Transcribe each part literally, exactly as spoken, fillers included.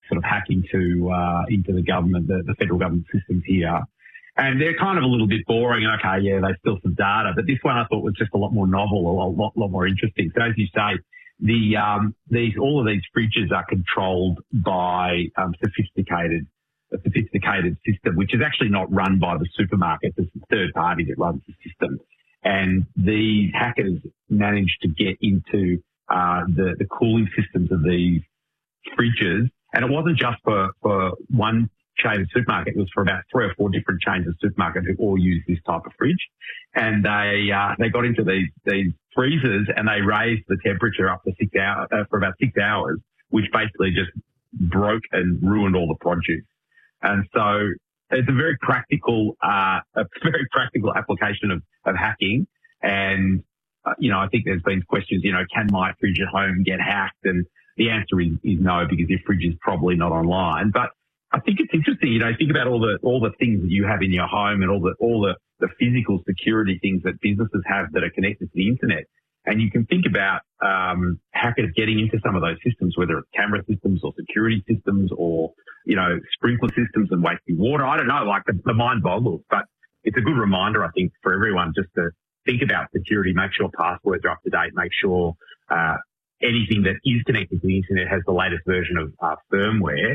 sort of hack into, uh, into the government, the, the federal government systems here. And they're kind of a little bit boring. Okay, yeah, they steal some data. But this one I thought was just a lot more novel, a lot, lot more interesting. So as you say, the, um, these, all of these fridges are controlled by, um, sophisticated, a sophisticated system, which is actually not run by the supermarket. It's a third party that runs the system. And these hackers managed to get into, uh, the, the cooling systems of these fridges. And it wasn't just for, for one chain of supermarket. It was for about three or four different chains of supermarket who all use this type of fridge. And they, uh, they got into these, these freezers and they raised the temperature up to six hours, uh, for about six hours, which basically just broke and ruined all the produce. And so it's a very practical, uh, a very practical application of, of hacking. And, uh, you know, I think there's been questions, you know, can my fridge at home get hacked? And the answer is, is no, because your fridge is probably not online. But I think it's interesting, you know, think about all the, all the things that you have in your home and all the, all the, the physical security things that businesses have that are connected to the internet. And you can think about, um, hackers getting into some of those systems, whether it's camera systems or security systems or, you know, sprinkler systems and wasting water. I don't know, like the, the mind boggles, but it's a good reminder, I think, for everyone just to think about security, make sure passwords are up to date, make sure, uh, anything that is connected to the internet has the latest version of uh, firmware.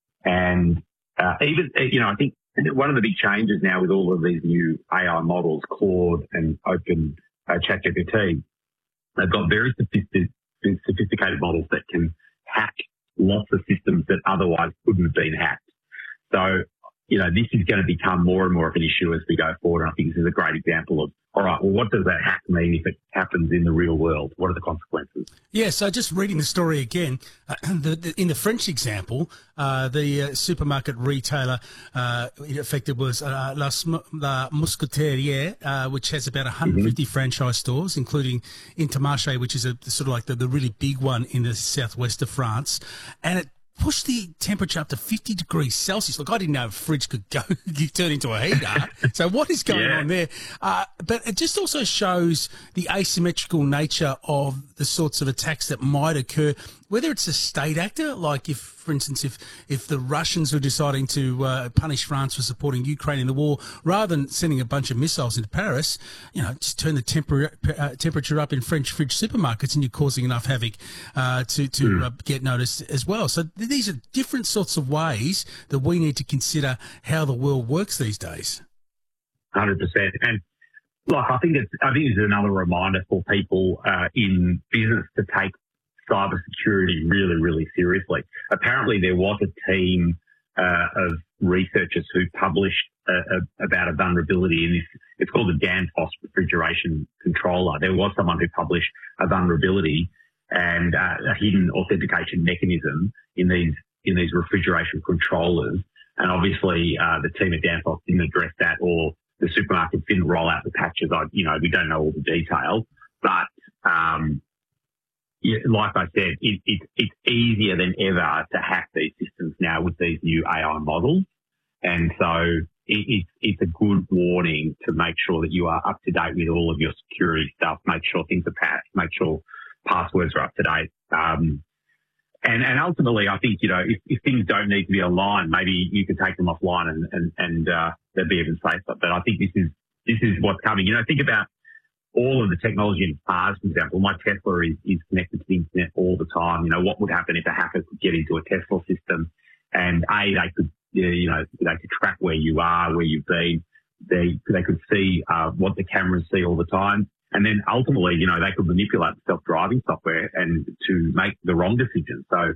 And uh, even, you know, I think one of the big changes now with all of these new A I models, Claude and Open uh, ChatGPT, they've got very sophisticated, sophisticated models that can hack lots of systems that otherwise couldn't have been hacked. So, you know, this is going to become more and more of an issue as we go forward. And I think this is a great example of, all right, well, what does that hack mean if it happens in the real world? What are the consequences? Yeah, so just reading the story again, uh, the, the, in the French example, uh, the uh, supermarket retailer uh, it affected was uh, La, La Mousquetaire, uh, which has about one hundred fifty mm-hmm. franchise stores, including Intermarché, which is a sort of like the, the really big one in the southwest of France. And it push the temperature up to fifty degrees Celsius. Look, I didn't know a fridge could go turn into a heater. So what is going yeah. on there? Uh, but it just also shows the asymmetrical nature of the sorts of attacks that might occur, whether it's a state actor, like if, for instance, if, if the Russians were deciding to uh, punish France for supporting Ukraine in the war, rather than sending a bunch of missiles into Paris, you know, just turn the temper, uh, temperature up in French fridge supermarkets and you're causing enough havoc uh, to, to mm. uh, get noticed as well. So these are different sorts of ways that we need to consider how the world works these days. one hundred percent. And look, I think it's, I think it's another reminder for people uh, in business to take cybersecurity really, really seriously. Apparently there was a team uh, of researchers who published uh, uh, about a vulnerability in this. It's called the Danfoss refrigeration controller. There was someone who published a vulnerability and uh, a hidden authentication mechanism in these in these refrigeration controllers. And obviously uh, the team at Danfoss didn't address that, or the supermarkets didn't roll out the patches. I, you know, we don't know all the details, but um, yeah, like I said, it, it, it's easier than ever to hack these systems now with these new A I models. And so it, it, it's a good warning to make sure that you are up to date with all of your security stuff, make sure things are patched, make sure passwords are up to date. Um, and, and ultimately, I think, you know, if, if things don't need to be online, maybe you can take them offline and, and, and uh, they'll be even safer. But I think this is, this is what's coming. You know, think about all of the technology in cars, for example. My Tesla is, is connected to the internet all the time. You know, what would happen if a hacker could get into a Tesla system and A, they could, you know, they could track where you are, where you've been. They, they could see, uh, what the cameras see all the time. And then ultimately, you know, they could manipulate the self-driving software and to make the wrong decision. So,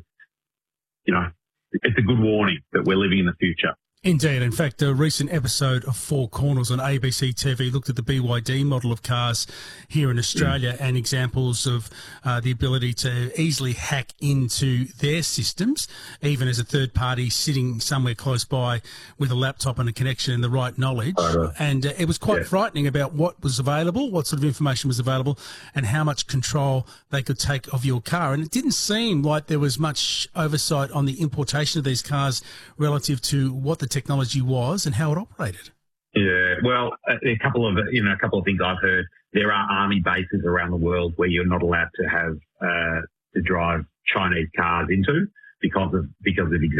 you know, it's a good warning that we're living in the future. Indeed. In fact, a recent episode of Four Corners on A B C T V looked at the B Y D model of cars here in Australia mm. and examples of uh, the ability to easily hack into their systems, even as a third party sitting somewhere close by with a laptop and a connection and the right knowledge. Uh, and uh, it was quite yeah. frightening about what was available, what sort of information was available, and how much control they could take of your car. And it didn't seem like there was much oversight on the importation of these cars relative to what the technology was and how it operated. Yeah, well, a couple of you know a couple of things I've heard. There are army bases around the world where you're not allowed to have uh, to drive Chinese cars into because of because of